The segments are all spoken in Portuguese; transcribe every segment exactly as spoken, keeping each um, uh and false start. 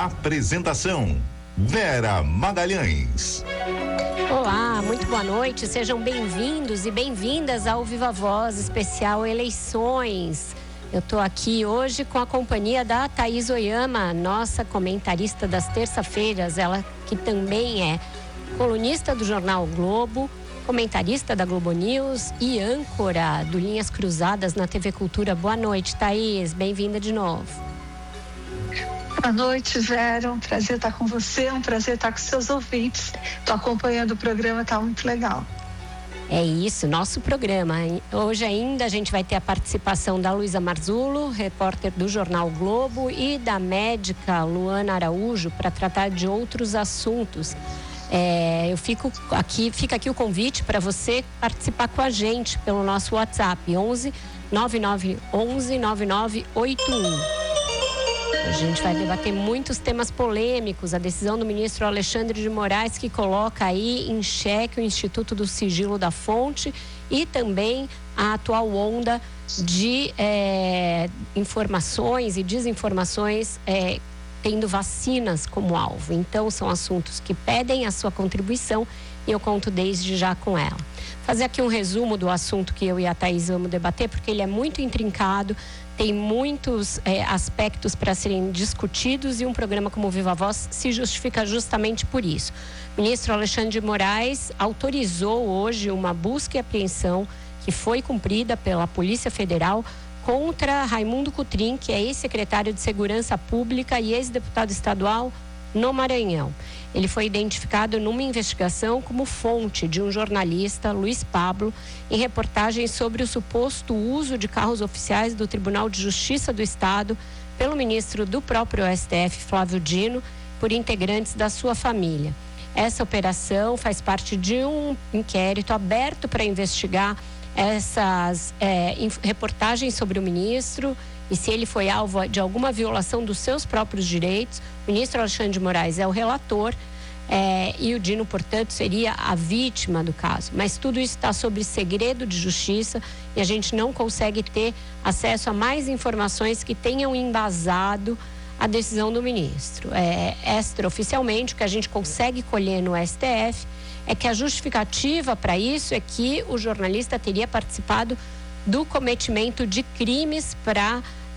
Apresentação: Vera Magalhães. Olá, muito boa noite. Sejam bem-vindos e bem-vindas ao Viva Voz especial Eleições. Eu estou aqui hoje com a companhia da Thaís Oyama, nossa comentarista das terça-feiras, ela que também é colunista do jornal Globo, comentarista da Globo News e âncora do Linhas Cruzadas na T V Cultura. Boa noite, Thaís. Bem-vinda de novo. Boa noite, Vera. Um prazer estar com você, um prazer estar com seus ouvintes. Estou acompanhando o programa, está muito legal. É isso, nosso programa. Hoje ainda a gente vai ter a participação da Luísa Marzullo, repórter do jornal Globo, e da médica Luana Araújo para tratar de outros assuntos. É, eu fico aqui, fica aqui o convite para você participar com a gente pelo nosso WhatsApp onze nove nove onze nove nove oito um. A gente vai debater muitos temas polêmicos, a decisão do ministro Alexandre de Moraes, que coloca aí em xeque o Instituto do Sigilo da Fonte, e também a atual onda de é, informações e desinformações é, tendo vacinas como alvo. Então, são assuntos que pedem a sua contribuição e eu conto desde já com ela. Fazer aqui um resumo do assunto que eu e a Thaís vamos debater, porque ele é muito intrincado, tem muitos é, aspectos para serem discutidos e um programa como o Viva Voz se justifica justamente por isso. O ministro Alexandre de Moraes autorizou hoje uma busca e apreensão que foi cumprida pela Polícia Federal contra Raimundo Cotrim, que é ex-secretário de Segurança Pública e ex-deputado estadual no Maranhão. Ele foi identificado numa investigação como fonte de um jornalista, Luiz Pablo, em reportagens sobre o suposto uso de carros oficiais do Tribunal de Justiça do Estado pelo ministro do próprio S T F, Flávio Dino, por integrantes da sua família. Essa operação faz parte de um inquérito aberto para investigar essas é, reportagens sobre o ministro e se ele foi alvo de alguma violação dos seus próprios direitos. O ministro Alexandre de Moraes é o relator é, e o Dino, portanto, seria a vítima do caso. Mas tudo isso está sob segredo de justiça e a gente não consegue ter acesso a mais informações que tenham embasado a decisão do ministro. É, extraoficialmente, o que a gente consegue colher no S T F é que a justificativa para isso é que o jornalista teria participado do cometimento de crimes para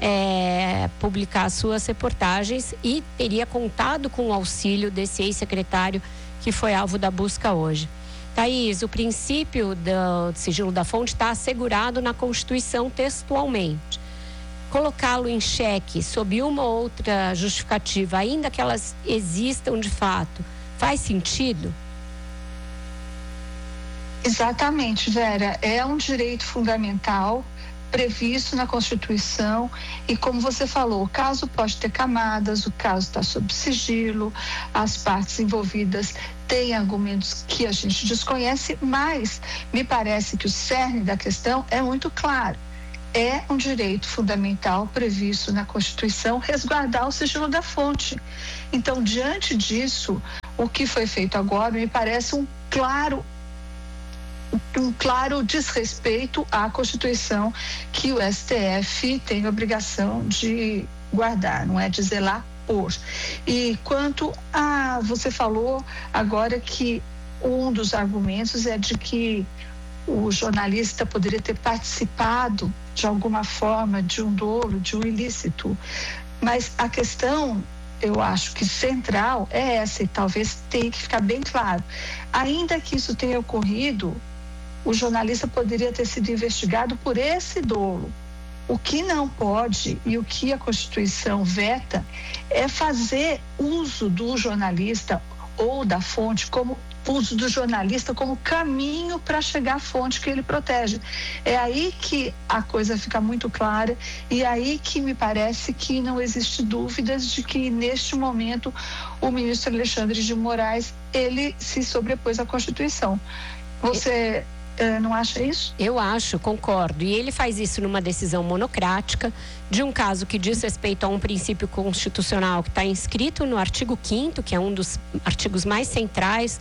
é, publicar suas reportagens e teria contado com o auxílio desse ex-secretário que foi alvo da busca hoje. Thaís, o princípio do sigilo da fonte está assegurado na Constituição textualmente. Colocá-lo em xeque sob uma ou outra justificativa, ainda que elas existam de fato, faz sentido? Exatamente, Vera. É um direito fundamental previsto na Constituição e, como você falou, o caso pode ter camadas, o caso está sob sigilo, as partes envolvidas têm argumentos que a gente desconhece, mas me parece que o cerne da questão é muito claro. É um direito fundamental previsto na Constituição resguardar o sigilo da fonte. Então, diante disso, o que foi feito agora me parece um claro um claro desrespeito à Constituição que o S T F tem a obrigação de guardar, não é de zelar por. E quanto a, você falou agora que um dos argumentos é de que o jornalista poderia ter participado de alguma forma de um dolo, de um ilícito, mas a questão, eu acho que central é essa, e talvez tenha que ficar bem claro. Ainda que isso tenha ocorrido, o jornalista poderia ter sido investigado por esse dolo. O que não pode e o que a Constituição veta é fazer uso do jornalista ou da fonte como uso do jornalista como caminho para chegar à fonte que ele protege. É aí que a coisa fica muito clara e é aí que me parece que não existe dúvidas de que neste momento o ministro Alexandre de Moraes, ele se sobrepôs à Constituição. Você Uh, não acha isso? Eu acho, concordo. E ele faz isso numa decisão monocrática de um caso que diz respeito a um princípio constitucional que está inscrito no artigo quinto, que é um dos artigos mais centrais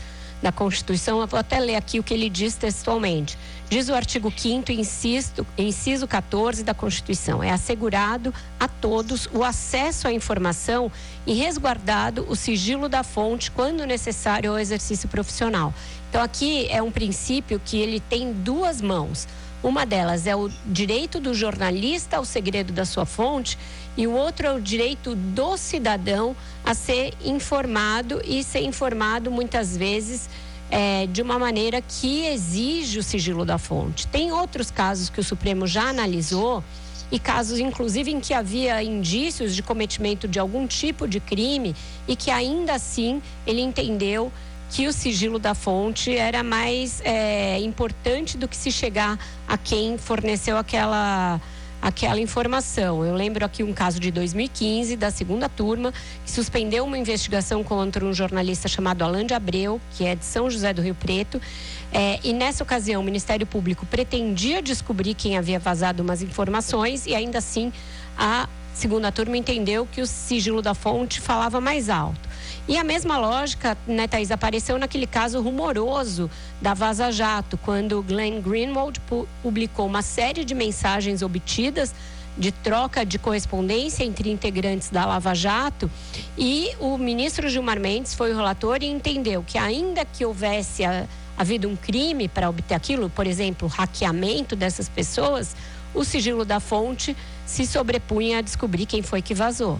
da Constituição. Eu vou até ler aqui o que ele diz textualmente. Diz o artigo quinto, inciso, inciso quatorze da Constituição: é assegurado a todos o acesso à informação e resguardado o sigilo da fonte quando necessário ao exercício profissional. Então aqui é um princípio que ele tem duas mãos. Uma delas é o direito do jornalista ao segredo da sua fonte e o outro é o direito do cidadão a ser informado e ser informado muitas vezes é, de uma maneira que exige o sigilo da fonte. Tem outros casos que o Supremo já analisou e casos inclusive em que havia indícios de cometimento de algum tipo de crime e que ainda assim ele entendeu que o sigilo da fonte era mais é, importante do que se chegar a quem forneceu aquela, aquela informação. Eu lembro aqui um caso de dois mil e quinze, da segunda turma, que suspendeu uma investigação contra um jornalista chamado Alain de Abreu, que é de São José do Rio Preto, é, e nessa ocasião o Ministério Público pretendia descobrir quem havia vazado umas informações e ainda assim a segunda turma entendeu que o sigilo da fonte falava mais alto. E a mesma lógica, né, Thaís, apareceu naquele caso rumoroso da Vaza Jato, quando Glenn Greenwald publicou uma série de mensagens obtidas de troca de correspondência entre integrantes da Lava Jato, e o ministro Gilmar Mendes foi o relator e entendeu que ainda que houvesse a, havido um crime para obter aquilo, por exemplo, hackeamento dessas pessoas, o sigilo da fonte se sobrepunha a descobrir quem foi que vazou.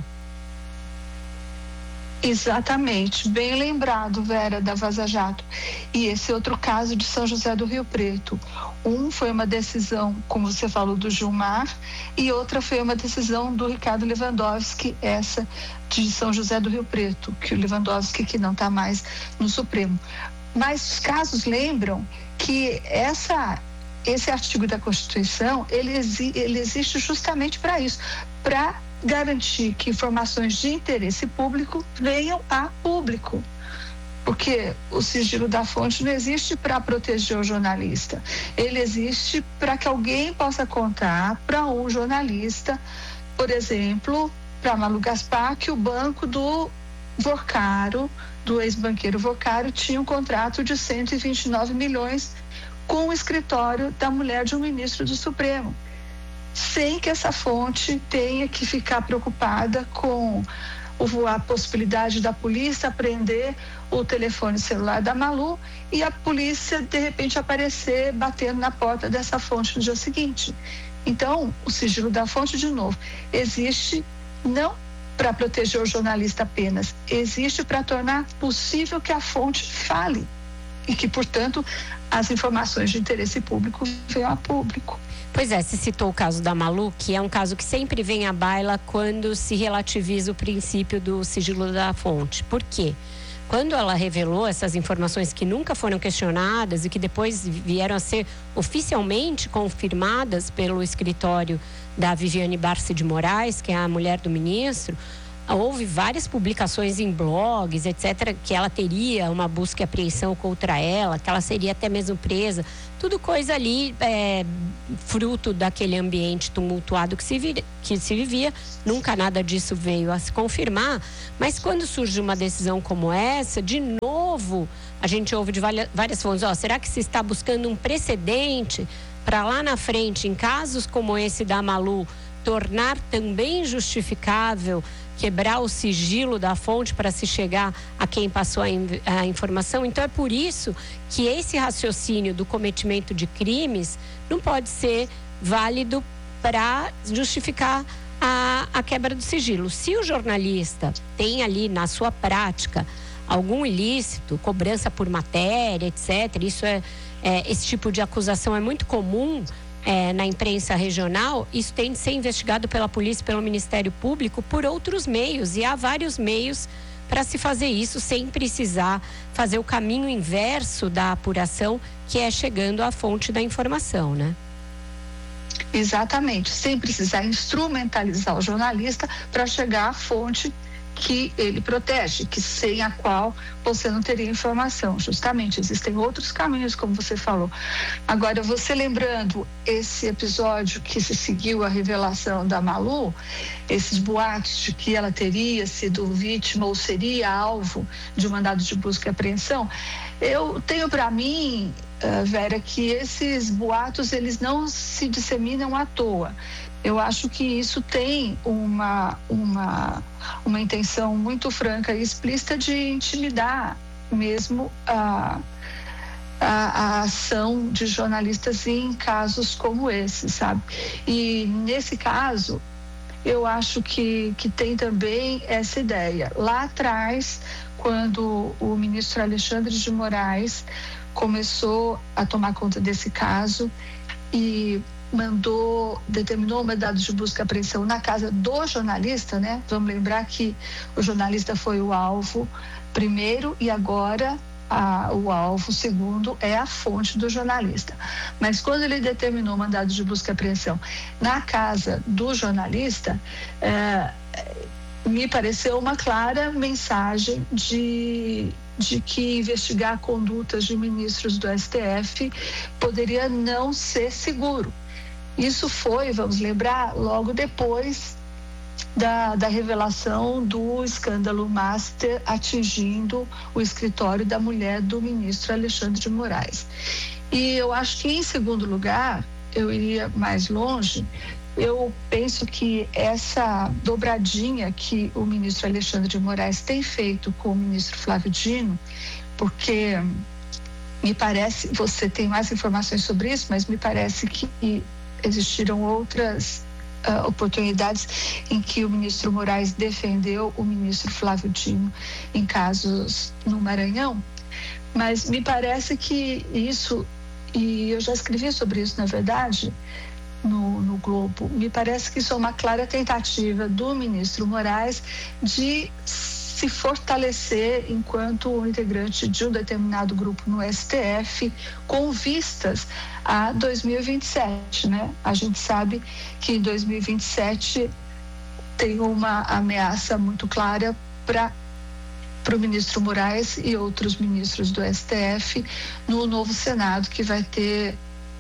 Exatamente, bem lembrado, Vera, da Vaza Jato. E esse outro caso de São José do Rio Preto. Um foi uma decisão, como você falou, do Gilmar, e outra foi uma decisão do Ricardo Lewandowski, essa de São José do Rio Preto, que o Lewandowski que não está mais no Supremo. Mas os casos lembram que essa, esse artigo da Constituição, ele, ele existe justamente para isso, para garantir que informações de interesse público venham a público. Porque o sigilo da fonte não existe para proteger o jornalista. Ele existe para que alguém possa contar para um jornalista, por exemplo, para Malu Gaspar, que o banco do Vocaro, do ex-banqueiro Vocaro, tinha um contrato de cento e vinte e nove milhões com o escritório da mulher de um ministro do Supremo, sem que essa fonte tenha que ficar preocupada com a possibilidade da polícia apreender o telefone celular da Malu e a polícia, de repente, aparecer batendo na porta dessa fonte no dia seguinte. Então, o sigilo da fonte, de novo, existe não para proteger o jornalista apenas, existe para tornar possível que a fonte fale e que, portanto, as informações de interesse público venham a público. Pois é, se citou o caso da Malu, que é um caso que sempre vem à baila quando se relativiza o princípio do sigilo da fonte. Por quê? Quando ela revelou essas informações que nunca foram questionadas e que depois vieram a ser oficialmente confirmadas pelo escritório da Viviane Barsi de Moraes, que é a mulher do ministro, houve várias publicações em blogs, etcétera, que ela teria uma busca e apreensão contra ela, que ela seria até mesmo presa. Tudo coisa ali, é, fruto daquele ambiente tumultuado que se, vir, que se vivia. Nunca nada disso veio a se confirmar. Mas quando surge uma decisão como essa, de novo, a gente ouve de várias fontes, ó, será que se está buscando um precedente para lá na frente, em casos como esse da Malu, tornar também justificável quebrar o sigilo da fonte para se chegar a quem passou a, in- a informação? Então é por isso que esse raciocínio do cometimento de crimes não pode ser válido para justificar a, a quebra do sigilo. Se o jornalista tem ali na sua prática algum ilícito, cobrança por matéria, etcétera, isso é, é esse tipo de acusação é muito comum É, na imprensa regional, isso tem de ser investigado pela polícia, pelo Ministério Público, por outros meios, e há vários meios para se fazer isso sem precisar fazer o caminho inverso da apuração, que é chegando à fonte da informação, né? Exatamente, sem precisar instrumentalizar o jornalista para chegar à fonte que ele protege, que sem a qual você não teria informação. Justamente, existem outros caminhos, como você falou. Agora, você lembrando esse episódio que se seguiu a revelação da Malu, esses boatos de que ela teria sido vítima ou seria alvo de um mandado de busca e apreensão, Eu tenho para mim, uh, Vera, que esses boatos eles não se disseminam à toa. Eu acho que isso tem uma, uma, uma intenção muito franca e explícita de intimidar mesmo a, a, a ação de jornalistas em casos como esse, sabe? E nesse caso, eu acho que, que tem também essa ideia. Lá atrás, quando o ministro Alexandre de Moraes começou a tomar conta desse caso e mandou, determinou um mandado de busca e apreensão na casa do jornalista, né? Vamos lembrar que o jornalista foi o alvo primeiro e agora a, o alvo segundo é a fonte do jornalista. Mas quando ele determinou o mandado de busca e apreensão na casa do jornalista, é, me pareceu uma clara mensagem de, de que investigar condutas de ministros do S T F poderia não ser seguro. Isso foi, vamos lembrar, logo depois da, da revelação do escândalo Master atingindo o escritório da mulher do ministro Alexandre de Moraes. E eu acho que, em segundo lugar, eu iria mais longe. Eu penso que essa dobradinha que o ministro Alexandre de Moraes tem feito com o ministro Flávio Dino, porque me parece, você tem mais informações sobre isso, mas me parece que existiram outras uh, oportunidades em que o ministro Moraes defendeu o ministro Flávio Dino em casos no Maranhão, mas me parece que isso, e eu já escrevi sobre isso, na verdade, no, no Globo, me parece que isso é uma clara tentativa do ministro Moraes de se fortalecer enquanto integrante de um determinado grupo no S T F com vistas a dois mil e vinte e sete, né? A gente sabe que em dois mil e vinte e sete tem uma ameaça muito clara para para o ministro Moraes e outros ministros do S T F no novo Senado, que vai ter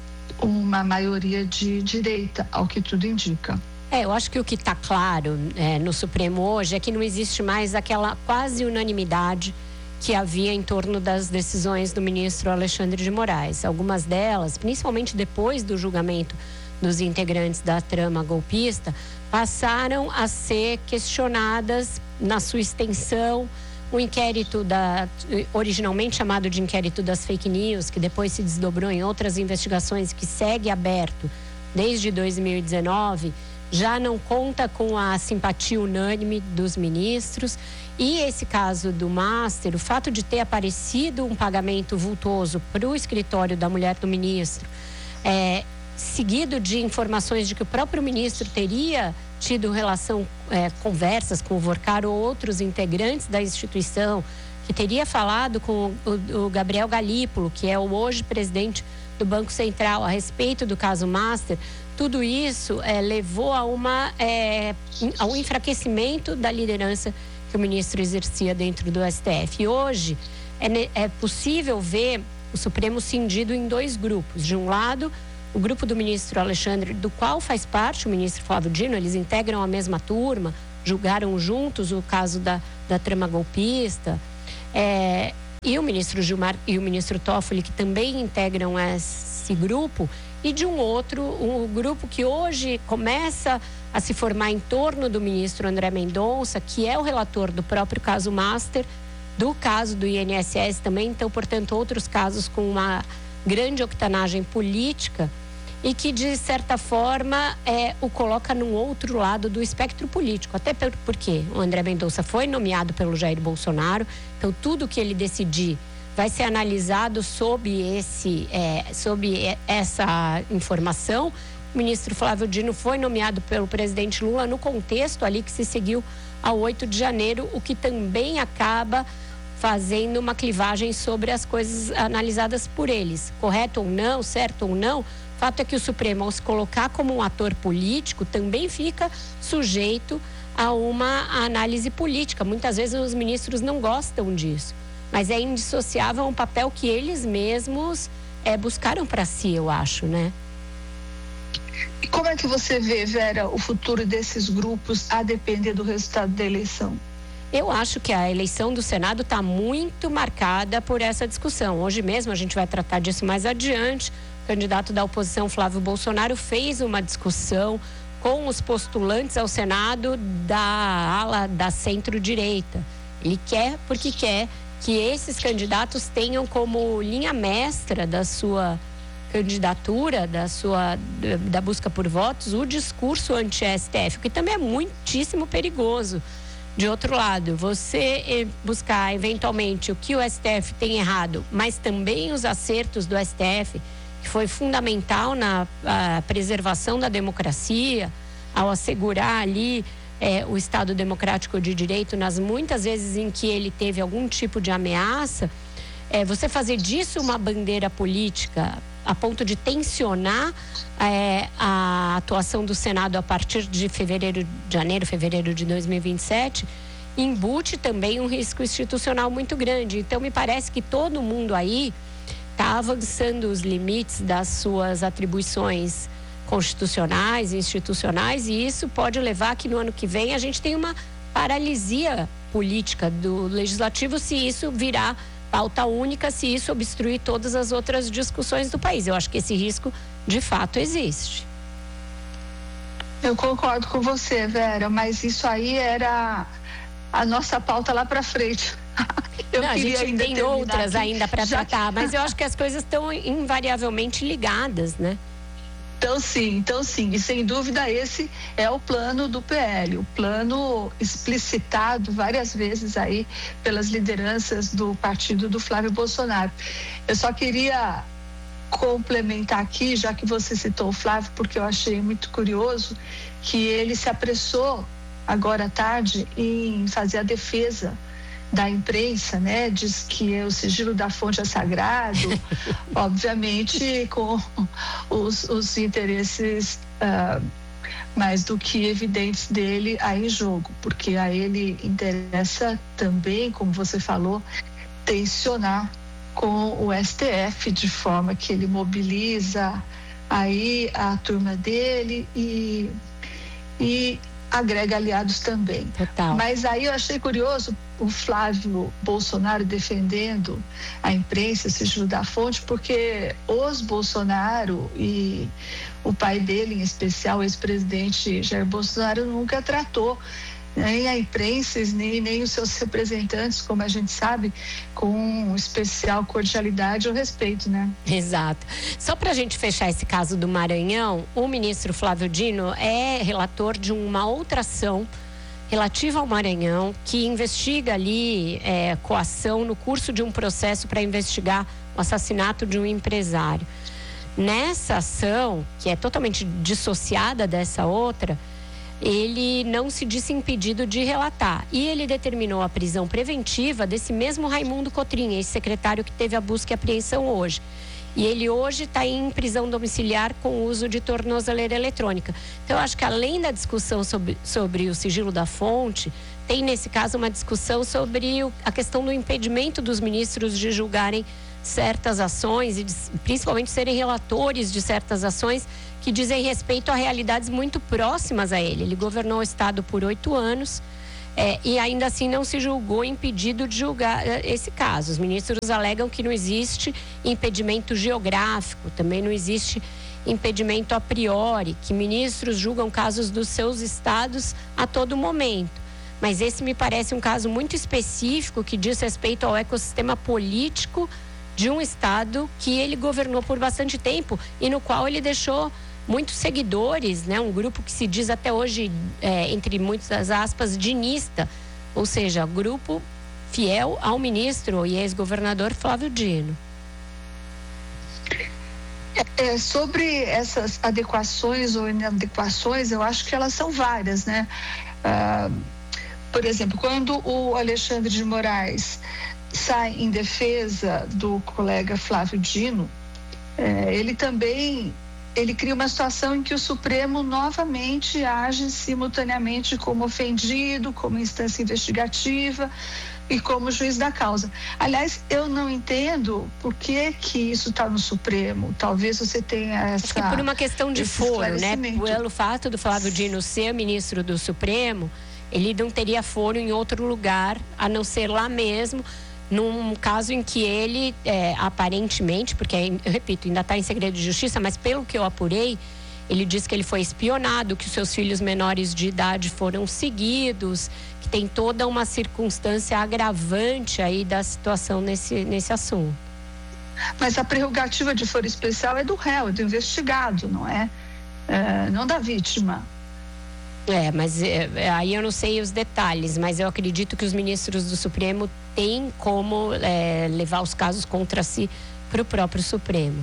uma maioria de direita, ao que tudo indica. É, eu acho que o que está claro é, no Supremo hoje é que não existe mais aquela quase unanimidade que havia em torno das decisões do ministro Alexandre de Moraes. Algumas delas, principalmente depois do julgamento dos integrantes da trama golpista, passaram a ser questionadas na sua extensão. O inquérito, da, originalmente chamado de inquérito das fake news, que depois se desdobrou em outras investigações, que segue aberto desde dois mil e dezenove, já não conta com a simpatia unânime dos ministros. E esse caso do Master, o fato de ter aparecido um pagamento vultoso para o escritório da mulher do ministro, é, seguido de informações de que o próprio ministro teria tido relação, é, conversas com o Vorcar ou outros integrantes da instituição, que teria falado com o, o Gabriel Galípolo, que é o hoje presidente do Banco Central, a respeito do caso Master. Tudo isso é, levou a, uma, é, a um enfraquecimento da liderança que o ministro exercia dentro do S T F. E hoje é, é possível ver o Supremo cindido em dois grupos. De um lado, o grupo do ministro Alexandre, do qual faz parte o ministro Flávio Dino, eles integram a mesma turma, julgaram juntos o caso da, da trama golpista, é, e o ministro Gilmar e o ministro Toffoli, que também integram esse grupo, e de um outro, um grupo que hoje começa a se formar em torno do ministro André Mendonça, que é o relator do próprio caso Master, do caso do I N S S também, então, portanto, outros casos com uma grande octanagem política, e que, de certa forma, é, o coloca num outro lado do espectro político. Até porque o André Mendonça foi nomeado pelo Jair Bolsonaro, então tudo que ele decidir vai ser analisado sob, esse, é, sob essa informação. O ministro Flávio Dino foi nomeado pelo presidente Lula no contexto ali que se seguiu ao oito de janeiro, o que também acaba fazendo uma clivagem sobre as coisas analisadas por eles. Correto ou não, certo ou não, o fato é que o Supremo, ao se colocar como um ator político, também fica sujeito a uma análise política. Muitas vezes os ministros não gostam disso, mas é indissociável um papel que eles mesmos é, buscaram para si, eu acho, né? E como é que você vê, Vera, o futuro desses grupos a depender do resultado da eleição? Eu acho que a eleição do Senado está muito marcada por essa discussão. Hoje mesmo a gente vai tratar disso mais adiante. O candidato da oposição, Flávio Bolsonaro, fez uma discussão com os postulantes ao Senado da ala da centro-direita. Ele quer, porque quer que esses candidatos tenham como linha mestra da sua candidatura, da sua da busca por votos, o discurso anti-S T F, o que também é muitíssimo perigoso. De outro lado, você buscar eventualmente o que o S T F tem errado, mas também os acertos do S T F, que foi fundamental na preservação da democracia, ao assegurar ali É, o Estado Democrático de Direito, nas muitas vezes em que ele teve algum tipo de ameaça, é, você fazer disso uma bandeira política a ponto de tensionar é, a atuação do Senado a partir de fevereiro, de janeiro, fevereiro de dois mil e vinte e sete, embute também um risco institucional muito grande. Então, me parece que todo mundo aí está avançando os limites das suas atribuições constitucionais, institucionais, e isso pode levar a que no ano que vem a gente tenha uma paralisia política do legislativo se isso virar pauta única, se isso obstruir todas as outras discussões do país. Eu acho que esse risco de fato existe. Eu concordo com você, Vera, mas isso aí era a nossa pauta lá para frente. Eu Não, a gente tem outras aqui, ainda para tratar, que... mas eu acho que as coisas estão invariavelmente ligadas, né? Então sim, então sim, e sem dúvida esse é o plano do P L, o plano explicitado várias vezes aí pelas lideranças do partido do Flávio Bolsonaro. Eu só queria complementar aqui, já que você citou o Flávio, porque eu achei muito curioso que ele se apressou agora à tarde em fazer a defesa da imprensa, né? Diz que o sigilo da fonte é sagrado, obviamente com os, os interesses uh, mais do que evidentes dele aí em jogo, porque a ele interessa também, como você falou, tensionar com o S T F, de forma que ele mobiliza aí a turma dele e, e agrega aliados também. Total. Mas aí eu achei curioso o Flávio Bolsonaro defendendo a imprensa, sigilo da fonte, porque os Bolsonaro e o pai dele, em especial o ex-presidente Jair Bolsonaro, nunca tratou nem a imprensa, nem, nem os seus representantes, como a gente sabe, com especial cordialidade ou respeito, né? Exato. Só para a gente fechar esse caso do Maranhão, o ministro Flávio Dino é relator de uma outra ação relativa ao Maranhão, que investiga ali é, coação no curso de um processo para investigar o assassinato de um empresário. Nessa ação, que é totalmente dissociada dessa outra, ele não se disse impedido de relatar. E ele determinou a prisão preventiva desse mesmo Raimundo Cotrim, ex-secretário que teve a busca e apreensão hoje. E ele hoje está em prisão domiciliar com uso de tornozeleira eletrônica. Então, eu acho que além da discussão sobre, sobre o sigilo da fonte, tem nesse caso uma discussão sobre o, a questão do impedimento dos ministros de julgarem certas ações e de, principalmente serem relatores de certas ações que dizem respeito a realidades muito próximas a ele. Ele governou o estado por oito anos é, e ainda assim não se julgou impedido de julgar é, esse caso. Os ministros alegam que não existe impedimento geográfico, também não existe impedimento a priori, que ministros julgam casos dos seus estados a todo momento. Mas esse me parece um caso muito específico que diz respeito ao ecossistema político de um estado que ele governou por bastante tempo e no qual ele deixou muitos seguidores, né? Um grupo que se diz até hoje, é, entre muitas aspas, dinista, ou seja, grupo fiel ao ministro e ex-governador Flávio Dino. É, sobre essas adequações ou inadequações, eu acho que elas são várias, né? Ah, por exemplo, quando o Alexandre de Moraes sai em defesa do colega Flávio Dino, é, ele também ele cria uma situação em que o Supremo novamente age simultaneamente como ofendido, como instância investigativa e como juiz da causa. Aliás, eu não entendo por que que isso está no Supremo. Talvez você tenha essa... Acho que por uma questão de foro, né? Pelo fato do Flávio Dino ser ministro do Supremo, ele não teria foro em outro lugar, a não ser lá mesmo, num caso em que ele, é, aparentemente, porque, eu repito, ainda está em segredo de justiça, mas pelo que eu apurei, ele disse que ele foi espionado, que os seus filhos menores de idade foram seguidos, que tem toda uma circunstância agravante aí da situação nesse, nesse assunto. Mas a prerrogativa de foro especial é do réu, é do investigado, não é? é não da vítima. É, mas é, aí eu não sei os detalhes, mas eu acredito que os ministros do Supremo têm como é, levar os casos contra si para o próprio Supremo.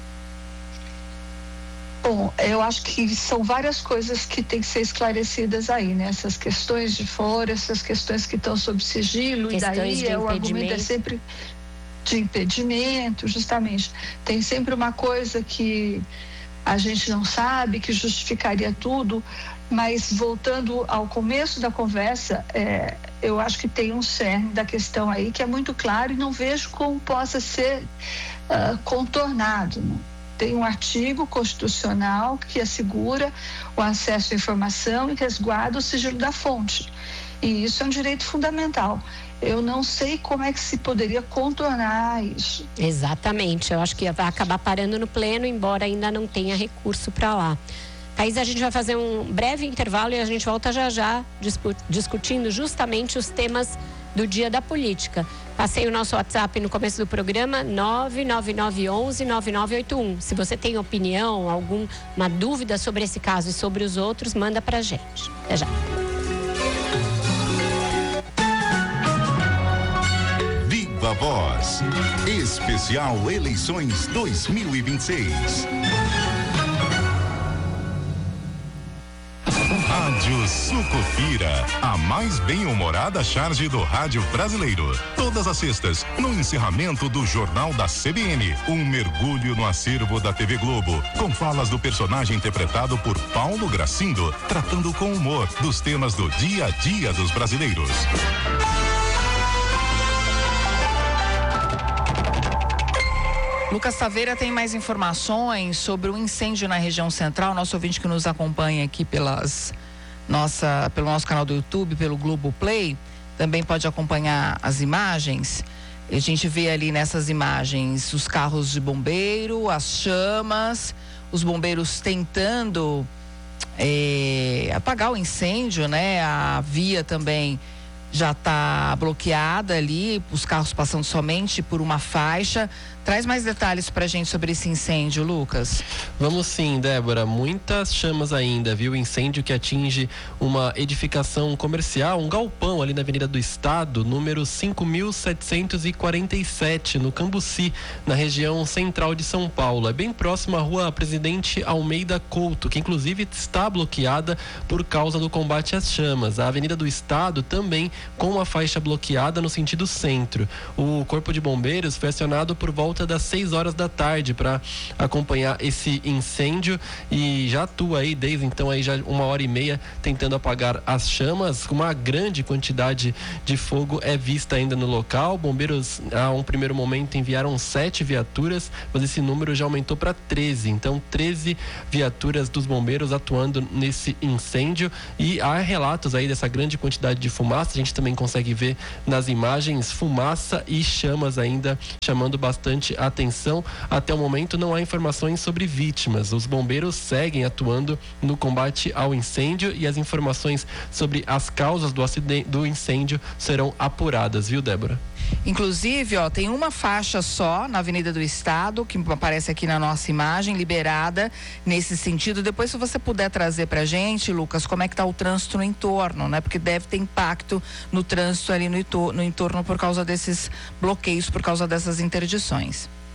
Bom, eu acho que são várias coisas que têm que ser esclarecidas aí, né? Essas questões de foro, essas questões que estão sob sigilo, questões e daí é, o argumento é sempre de impedimento, justamente. Tem sempre uma coisa que a gente não sabe, que justificaria tudo, mas voltando ao começo da conversa, é, eu acho que tem um cerne da questão aí que é muito claro e não vejo como possa ser uh, contornado, né? Tem um artigo constitucional que assegura o acesso à informação e resguarda o sigilo da fonte. E isso é um direito fundamental. Eu não sei como é que se poderia contornar isso. Exatamente. Eu acho que vai acabar parando no pleno, embora ainda não tenha recurso para lá. Thaís, a gente vai fazer um breve intervalo e a gente volta já já discutindo justamente os temas do Dia da Política. Passei o nosso WhatsApp no começo do programa, nove nove nove um um nove nove oito um. Se você tem opinião, alguma dúvida sobre esse caso e sobre os outros, manda pra gente. Até já. Viva Voz, especial Eleições dois mil e vinte e seis. Rádio Sucupira, a mais bem-humorada charge do rádio brasileiro. Todas as sextas, no encerramento do Jornal da C B N, um mergulho no acervo da T V Globo, com falas do personagem interpretado por Paulo Gracindo, tratando com humor dos temas do dia a dia dos brasileiros. Lucas Taveira tem mais informações sobre o incêndio na região central. Nosso ouvinte que nos acompanha aqui pelas nossa, pelo nosso canal do YouTube, pelo Globoplay, também pode acompanhar as imagens. A gente vê ali nessas imagens os carros de bombeiro, as chamas, os bombeiros tentando é, apagar o incêndio, né? A via também já está bloqueada ali, os carros passando somente por uma faixa. Traz mais detalhes pra gente sobre esse incêndio, Lucas. Vamos sim, Débora. Muitas chamas ainda, viu? Incêndio que atinge uma edificação comercial, um galpão ali na Avenida do Estado, número cinco mil setecentos e quarenta e sete, no Cambuci, na região central de São Paulo. É bem próximo à rua Presidente Almeida Couto, que inclusive está bloqueada por causa do combate às chamas. A Avenida do Estado também com uma faixa bloqueada no sentido centro. O Corpo de Bombeiros foi acionado por volta das seis horas da tarde para acompanhar esse incêndio e já atua aí desde então aí já uma hora e meia tentando apagar as chamas. Uma grande quantidade de fogo é vista ainda no local. Bombeiros a um primeiro momento enviaram sete viaturas, mas esse número já aumentou para treze. Então treze viaturas dos bombeiros atuando nesse incêndio e há relatos aí dessa grande quantidade de fumaça. A gente também consegue ver nas imagens fumaça e chamas ainda chamando bastante atenção. Até o momento não há informações sobre vítimas. Os bombeiros seguem atuando no combate ao incêndio e as informações sobre as causas do acidente, do incêndio serão apuradas, viu, Débora? Inclusive, ó, tem uma faixa só na Avenida do Estado, que aparece aqui na nossa imagem, liberada nesse sentido. Depois, se você puder trazer pra gente, Lucas, como é que tá o trânsito no entorno, né? Porque deve ter impacto no trânsito ali no entorno, no entorno por causa desses bloqueios, por causa dessas interdições.